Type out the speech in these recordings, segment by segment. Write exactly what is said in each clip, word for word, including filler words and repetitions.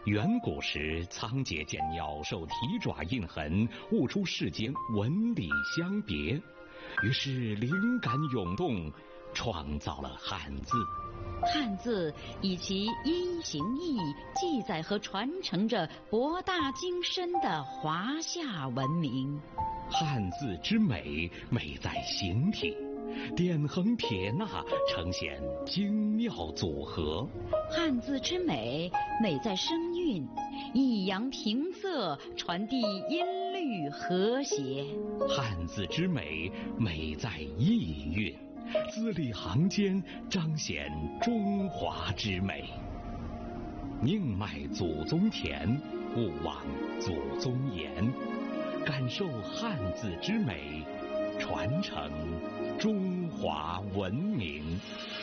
远古时，仓颉见鸟兽蹄爪印痕，悟出世间纹理相别，于是灵感涌动，创造了汉字。 汉字以其音形意记载和传承着博大精深的华夏文明。 汉字之美，美在形体，点横撇捺呈现精妙组合。 汉字之美，美在声韵，抑扬平仄传递音律和谐。 汉字之美，美在意蕴，字里行间彰显中华之美。宁迈祖宗田，勿忘祖宗言，感受汉字之美，传承中华文明。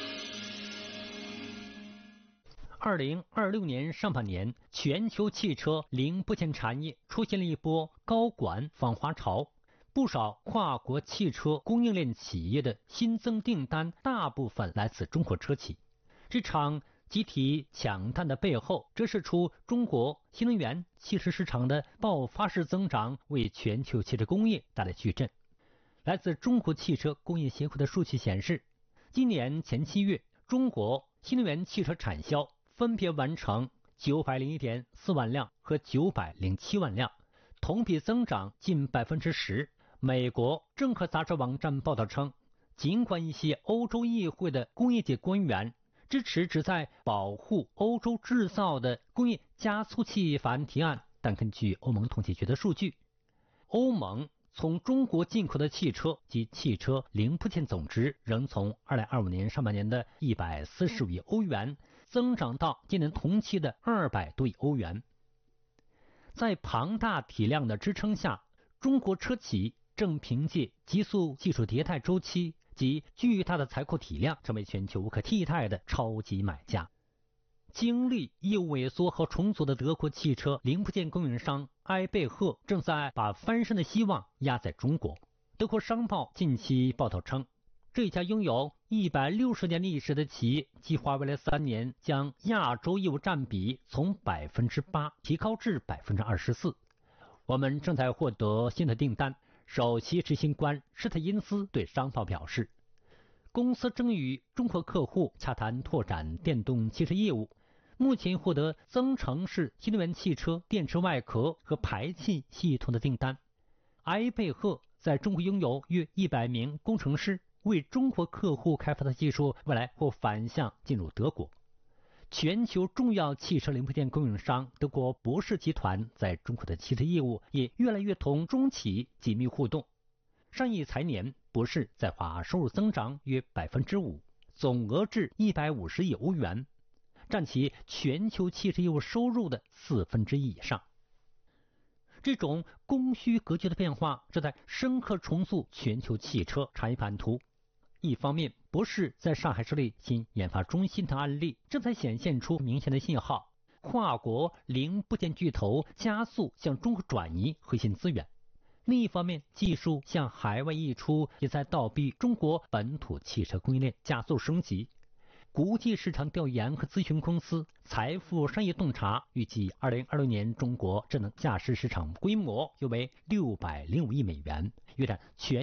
二零二六年上半年，全球汽车零部件产业出现了一波高管访华潮，不少跨国汽车供应链企业的新增订单大部分来自中国车企。这场集体抢单的背后，折射出中国新能源汽车市场的爆发式增长为全球汽车工业带来巨震。来自中国汽车工业协会的数据显示，今年前七月，中国新能源汽车产销分别完成九百零一点四万辆和九百零七万辆，同比增长近百分之十。美国政客杂志网站报道称，尽管一些欧洲议会的工业界官员支持旨在保护欧洲制造的工业加速器法案提案，但根据欧盟统计局的数据，欧盟从中国进口的汽车及汽车零部件总值仍从二零二五年上半年的一百四十五亿欧元增长到今年同期的二百多亿欧元。在庞大体量的支撑下，中国车企正凭借急速技术迭代周期及巨大的采购体量，成为全球无可替代的超级买家。经历业务萎缩和重组的德国汽车零部件供应商埃贝赫正在把翻身的希望压在中国。德国商报近期报道称，这家拥有一百六十年历史的企业计划未来三年将亚洲业务占比从百分之八提高至百分之二十四。我们正在获得新的订单。首席执行官施特因斯对商报表示，公司正与中国客户洽谈拓展电动汽车业务，目前获得增程式新能源汽车电池外壳和排气系统的订单。埃贝赫在中国拥有约一百名工程师，为中国客户开发的技术未来或反向进入德国。全球重要汽车零部件供应商德国博世集团在中国的汽车业务也越来越同中企紧密互动。上一财年，博世在华收入增长约百分之五，总额至一百五十亿欧元，占其全球汽车业务收入的四分之一以上。这种供需格局的变化正在深刻重塑全球汽车产业版图。一方面，博世在上海设立新研发中心的案例正在显现出明显的信号，跨国零部件巨头加速向中国转移核心资源。另一方面，技术向海外溢出也在倒逼中国本土汽车供应链加速升级。国际市场调研和咨询公司财富商业洞察预计二零二六年中国智能驾驶市场规模约为六百零五亿美元，约占全